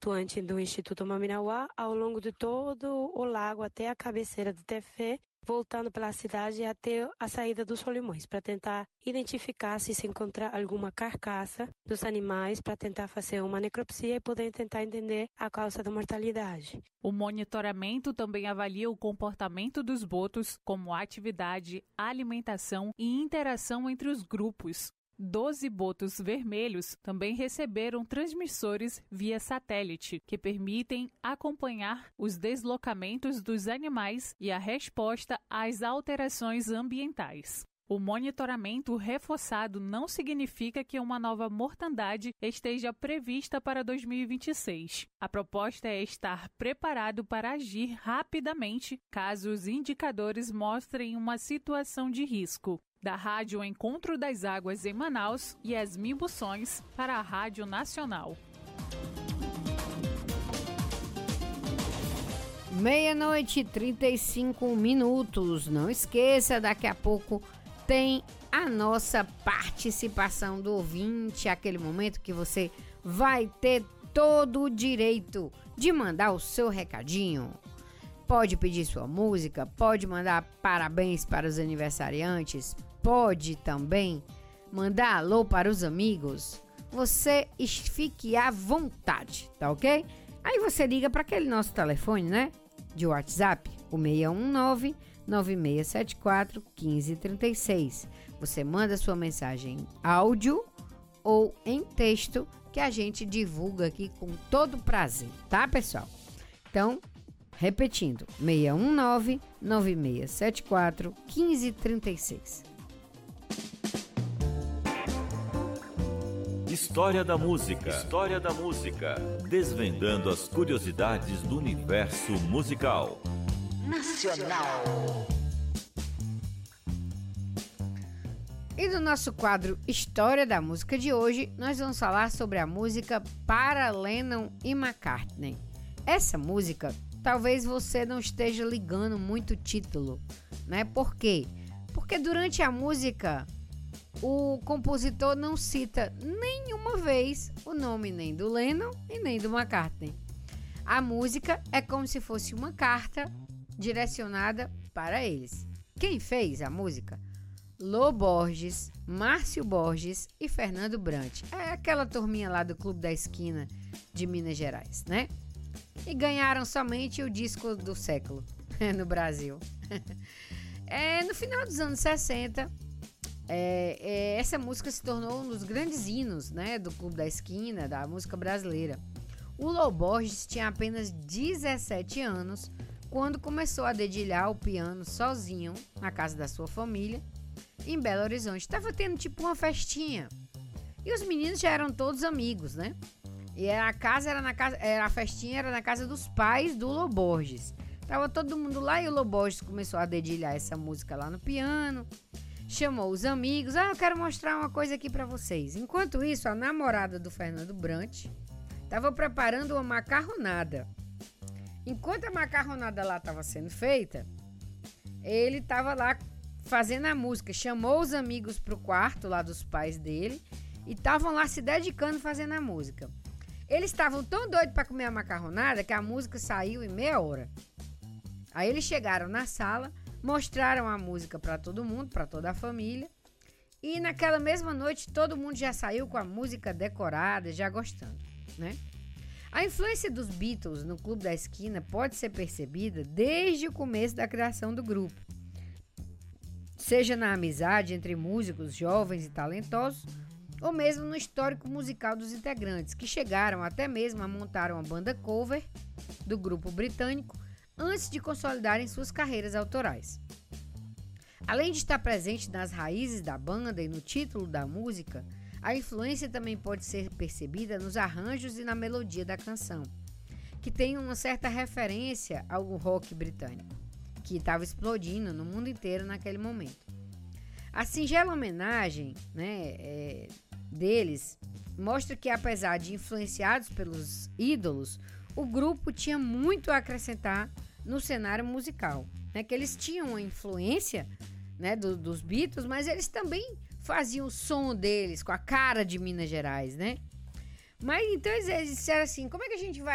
flutuante do Instituto Maminauá ao longo de todo o lago até a cabeceira do Tefé, voltando pela cidade até a saída dos Solimões, para tentar identificar se encontrar alguma carcaça dos animais, para tentar fazer uma necropsia e poder tentar entender a causa da mortalidade. O monitoramento também avalia o comportamento dos botos, como atividade, alimentação e interação entre os grupos. 12 botos vermelhos também receberam transmissores via satélite, que permitem acompanhar os deslocamentos dos animais e a resposta às alterações ambientais. O monitoramento reforçado não significa que uma nova mortandade esteja prevista para 2026. A proposta é estar preparado para agir rapidamente caso os indicadores mostrem uma situação de risco. Da Rádio Encontro das Águas em Manaus, Yasmin Buções, para a Rádio Nacional. 00:35. Não esqueça, daqui a pouco tem a nossa participação do ouvinte, aquele momento que você vai ter todo o direito de mandar o seu recadinho. Pode pedir sua música, pode mandar parabéns para os aniversariantes, pode também mandar alô para os amigos. Você fique à vontade, tá ok? Aí você liga para aquele nosso telefone, né? De WhatsApp, o 619-9674-1536. Você manda sua mensagem em áudio ou em texto que a gente divulga aqui com todo prazer, tá, pessoal? Então, repetindo, 619-9674-1536. História da música. História da música. Desvendando as curiosidades do universo musical. Nacional. E no nosso quadro História da Música de hoje, nós vamos falar sobre a música Para Lennon e McCartney. Essa música, talvez você não esteja ligando muito o título, né? Por quê? Porque durante a música, o compositor não cita nenhuma vez o nome nem do Lennon e nem do McCartney. A música é como se fosse uma carta direcionada para eles. Quem fez a música? Lô Borges, Márcio Borges e Fernando Brant. É aquela turminha lá do Clube da Esquina de Minas Gerais, né? E ganharam somente o disco do século no Brasil. No final dos anos 60, essa música se tornou um dos grandes hinos, né, do Clube da Esquina, da música brasileira. O Lô Borges tinha apenas 17 anos quando começou a dedilhar o piano sozinho na casa da sua família, em Belo Horizonte. Estava tendo tipo uma festinha. E os meninos já eram todos amigos, né? E a festinha era na casa dos pais do Lô Borges. Tava todo mundo lá e o Lô Borges começou a dedilhar essa música lá no piano. Chamou os amigos. Eu quero mostrar uma coisa aqui pra vocês. Enquanto isso, a namorada do Fernando Brant tava preparando uma macarronada. Enquanto a macarronada lá tava sendo feita, ele tava lá fazendo a música. Chamou os amigos pro quarto lá dos pais dele e estavam lá se dedicando fazendo a música. Eles estavam tão doidos para comer a macarronada que a música saiu em meia hora. Aí eles chegaram na sala, mostraram a música para todo mundo, para toda a família. E naquela mesma noite todo mundo já saiu com a música decorada, já gostando, né? A influência dos Beatles no Clube da Esquina pode ser percebida desde o começo da criação do grupo. Seja na amizade entre músicos jovens e talentosos, ou mesmo no histórico musical dos integrantes, que chegaram até mesmo a montar uma banda cover do grupo britânico antes de consolidarem suas carreiras autorais. Além de estar presente nas raízes da banda e no título da música, a influência também pode ser percebida nos arranjos e na melodia da canção, que tem uma certa referência ao rock britânico, que estava explodindo no mundo inteiro naquele momento. A singela homenagem, deles mostra que, apesar de influenciados pelos ídolos, o grupo tinha muito a acrescentar no cenário musical, né? Que eles tinham uma influência, né, dos Beatles, mas eles também faziam o som deles com a cara de Minas Gerais, né? Mas então eles disseram assim, como é que a gente vai